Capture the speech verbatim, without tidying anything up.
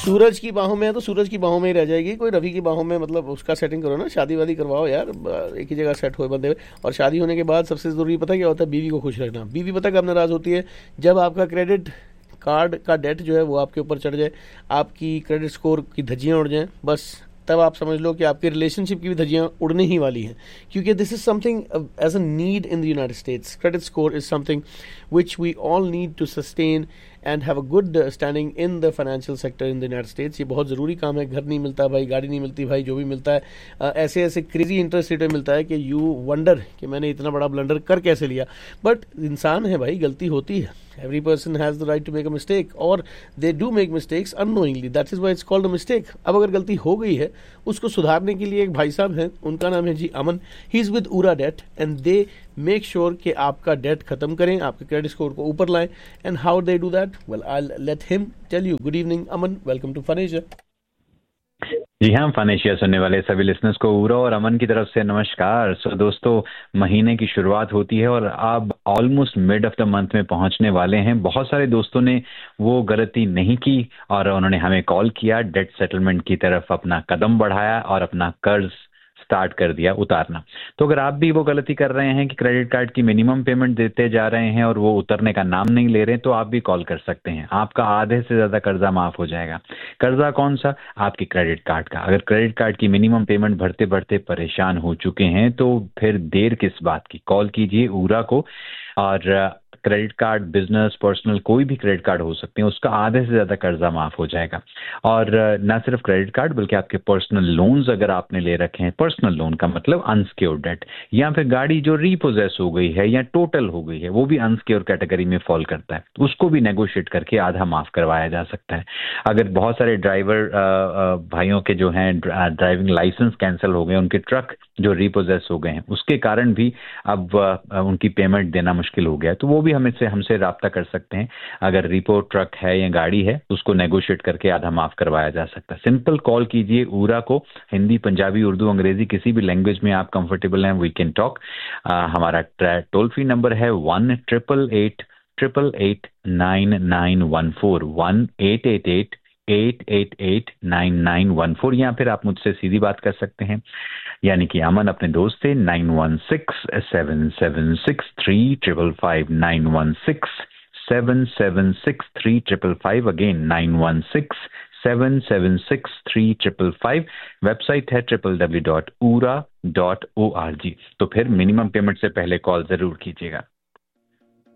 सूरज की बाहों में है तो सूरज की बाहों में ही रह जाएगी, कोई रवि की बाहों में मतलब उसका सेटिंग करो ना, शादी वादी करवाओ यार, एक ही जगह सेट हो बंदे। और शादी होने के बाद सबसे ज़रूरी पता क्या होता है, बीवी को खुश रखना। बीवी पता कब नाराज़ होती है, जब आपका क्रेडिट कार्ड का डेट जो है वो आपके ऊपर चढ़ जाए, आपकी क्रेडिट स्कोर की धज्जियाँ उड़ जाएँ, बस तब आप समझ लो कि आपकी रिलेशनशिप की भी धज्जियाँ उड़ने ही वाली हैं। क्योंकि this is something as a need in the United states. Credit score is something which we all need to sustain and have a good standing in the financial sector in the United states. ये बहुत ज़रूरी काम है। घर नहीं मिलता भाई, गाड़ी नहीं मिलती भाई, जो भी मिलता है uh, ऐसे ऐसे क्रेजी इंटरेस्ट रेट में मिलता है कि यू वंडर कि मैंने इतना बड़ा ब्लंडर कर कैसे लिया। बट इंसान है भाई, गलती होती है। Every person has the right to make a mistake, or they do make mistakes unknowingly. That is why it's called a mistake. अब अगर गलती हो गई है, उसको सुधारने के लिए एक भाई साहब हैं, उनका नाम है जी अमन। He is with ऊरा date and they make sure कि आपका डेट खत्म करें, आपके क्रेडिट स्कोर को ऊपर लाएं। And how they do that, well I let him tell you. Good evening Aman, welcome to fun Asia. जी हाँ, फन एशिया सुनने वाले सभी लिसनर्स को ऊरा और अमन की तरफ से नमस्कार। सो दोस्तों, महीने की शुरुआत होती है और अब almost mid of the month में पहुंचने वाले हैं। बहुत सारे दोस्तों ने वो गलती नहीं की और उन्होंने हमें कॉल किया, डेट सेटलमेंट की तरफ अपना कदम बढ़ाया और अपना कर्ज स्टार्ट कर दिया उतारना। तो अगर आप भी वो गलती कर रहे हैं कि क्रेडिट कार्ड की मिनिमम पेमेंट देते जा रहे हैं और वो उतरने का नाम नहीं ले रहे, तो आप भी कॉल कर सकते हैं। आपका आधे से ज्यादा कर्जा माफ हो जाएगा। कर्जा कौन सा? आपकी क्रेडिट कार्ड का। अगर क्रेडिट कार्ड की मिनिमम पेमेंट भरते भरते परेशान हो चुके हैं तो फिर देर किस बात की, कॉल कीजिए ऊरा को। और क्रेडिट कार्ड, बिजनेस, पर्सनल, कोई भी क्रेडिट कार्ड हो सकते हैं, उसका आधे से ज्यादा कर्जा माफ हो जाएगा। और ना सिर्फ क्रेडिट कार्ड बल्कि आपके पर्सनल लोन्स अगर आपने ले रखे हैं, पर्सनल लोन का मतलब अनसिक्योर्ड डेट, या फिर गाड़ी जो रीपोजेस हो गई है या टोटल हो गई है, वो भी अनसिक्योर्ड कैटेगरी में फॉल करता है, उसको भी नेगोशिएट करके आधा माफ करवाया जा सकता है। अगर बहुत सारे ड्राइवर भाइयों के जो हैं ड्राइविंग लाइसेंस कैंसिल हो गए, उनके ट्रक जो रीपोजेस हो गए हैं, उसके कारण भी अब उनकी पेमेंट देना मुश्किल हो गया, तो वो भी हमें से हमसे राब्ता कर सकते हैं। अगर रिपो ट्रक है या गाड़ी है, उसको नेगोशिएट करके आधा माफ करवाया जा सकता है। सिंपल कॉल कीजिए ऊरा को। हिंदी, पंजाबी, उर्दू, अंग्रेजी, किसी भी लैंग्वेज में आप कंफर्टेबल हैं, वी कैन टॉक। हमारा टोल फ्री नंबर है one triple eight triple eight nine nine one four, one eight eight eight eight eight eight nine nine one four. या फिर आप मुझसे सीधी बात कर सकते हैं, यानी कि अमन अपने दोस्त से nine one six seven seven six three triple five, nine one six seven seven six three triple five, again nine one six seven seven six three triple five. Website है triple W dot ऊरा dot O R G. तो फिर minimum payment से पहले call जरूर कीजिएगा।